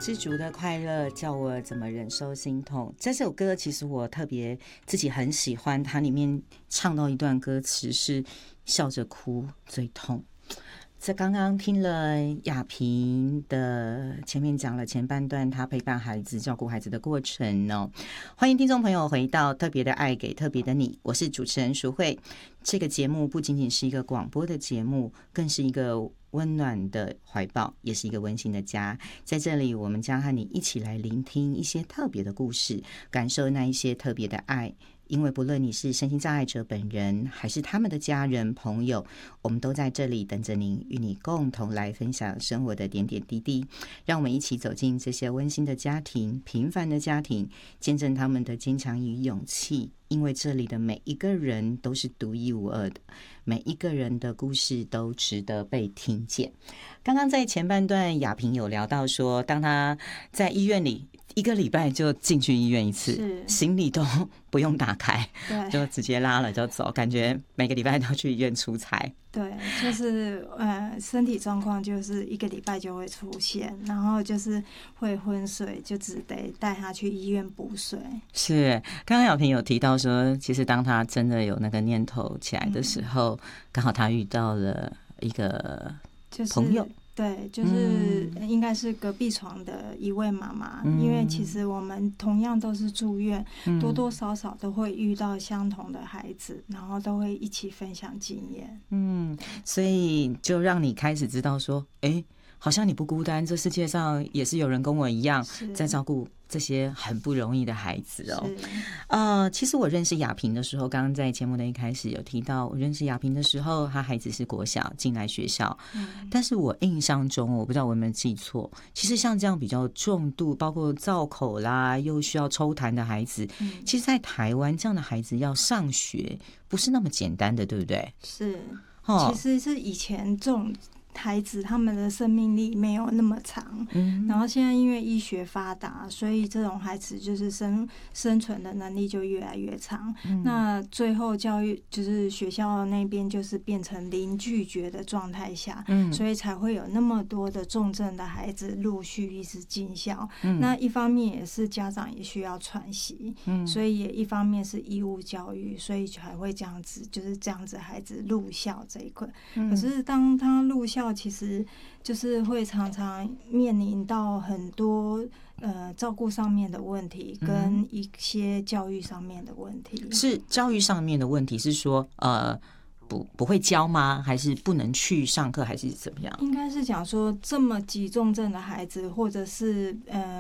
知足的快乐叫我怎么忍受心痛。这首歌其实我特别自己很喜欢，它里面唱到一段歌词是笑着哭最痛。这刚刚听了雅萍的前面讲了前半段她陪伴孩子照顾孩子的过程哦。欢迎听众朋友回到特别的爱给特别的你，我是主持人淑慧。这个节目不仅仅是一个广播的节目，更是一个温暖的怀抱，也是一个温馨的家。在这里我们将和你一起来聆听一些特别的故事，感受那一些特别的爱。因为不论你是身心障碍者本人还是他们的家人朋友，我们都在这里等着您，与你共同来分享生活的点点滴滴。让我们一起走进这些温馨的家庭，平凡的家庭，见证他们的坚强与勇气。因为这里的每一个人都是独一无二的，每一个人的故事都值得被听见。刚刚在前半段雅萍有聊到说，当他在医院里1个礼拜就进去医院一次，行李都不用打开，就直接拉了就走，感觉每个礼拜都去医院出差。 对，就是身体状况就是1个礼拜就会出现，然后就是会昏睡，就只得带他去医院补水。是， 刚刚雅萍有提到说，其实当他真的有那个念头起来的时候，刚好他遇到了一个朋友。 对，就是应该是隔壁床的一位妈妈，因为其实我们同样都是住院，多多少少都会遇到相同的孩子，然后都会一起分享经验。 所以就让你开始知道说，好像你不孤单，这世界上也是有人跟我一样在照顾这些很不容易的孩子哦。其实我认识雅萍的时候，刚刚在节目的一开始有提到，我认识雅萍的时候，她孩子是国小进来学校，但是我印象中，我不知道我有没有记错，其实像这样比较重度，包括造口啦，又需要抽痰的孩子，其实在台湾这样的孩子要上学不是那么简单的，对不对？ 是，其实是以前这种孩子他们的生命力没有那么长，然后现在因为医学发达，所以这种孩子就是生存的能力就越来越长。那最后教育就是学校那边就是变成零拒绝的状态下，所以才会有那么多的重症的孩子陆续一直进校。那一方面也是家长也需要喘息，所以也一方面是义务教育，所以才会这样子，就是这样子孩子入校这一块。可是当他入校，其实就是会常常面临到很多照顾上面的问题，跟一些教育上面的问题。 是教育上面的问题，是说不会教吗？还是不能去上课，还是怎么样？ 应该是讲说这么急重症的孩子，或者是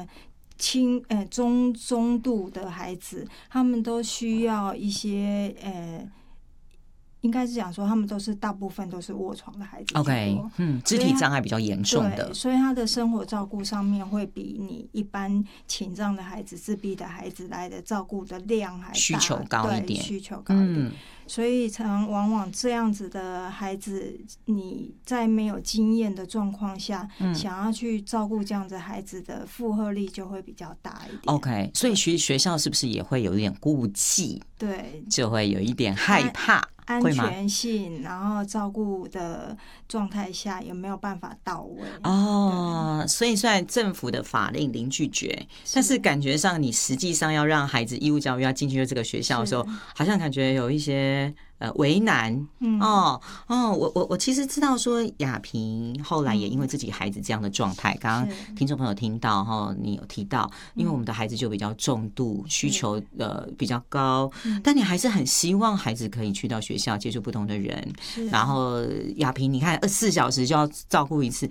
中度的孩子，他们都需要一些应该是讲说，他们大部分都是卧床的孩子。 OK， 肢体障碍比较严重的， 所以他的生活照顾上面会比你一般倾障的孩子、自闭的孩子来的照顾的量还大， 需求高一点， 需求高一点。所以往往这样子的孩子，你在没有经验的状况下，想要去照顾这样子孩子的负荷力就会比较大一点。 OK， 所以学校是不是也会有一点顾忌？ 对， 就会有一点害怕。 安全性，然后照顾的状态下有没有办法到位？ 所以虽然政府的法令零拒绝，但是感觉上你实际上要让孩子义务教育要进去这个学校的时候，好像感觉有一些为难。我其实知道说雅萍后来也因为自己孩子这样的状态，刚刚听众朋友听到你有提到，因为我们的孩子就比较重度，需求比较高，但你还是很希望孩子可以去到学校接触不同的人。然后雅萍你看24小时就要照顾一次，